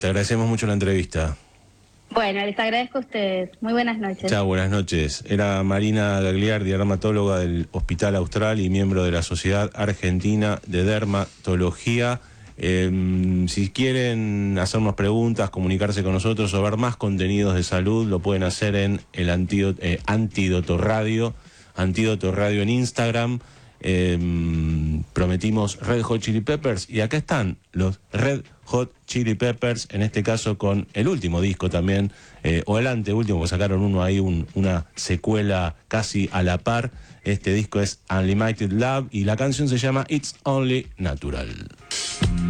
Te agradecemos mucho la entrevista. Bueno, les agradezco a ustedes. Muy buenas noches. Chao, buenas noches. Era Marina Gagliardi, dermatóloga del Hospital Austral y miembro de la Sociedad Argentina de Dermatología. Si quieren hacernos preguntas, comunicarse con nosotros o ver más contenidos de salud, lo pueden hacer en el Antídoto Radio en Instagram. Prometimos Red Hot Chili Peppers y acá están los Red Hot Chili Peppers, en este caso con el último disco también, o el anteúltimo, porque sacaron uno ahí, una secuela casi a la par. Este disco es Unlimited Love y la canción se llama It's Only Natural.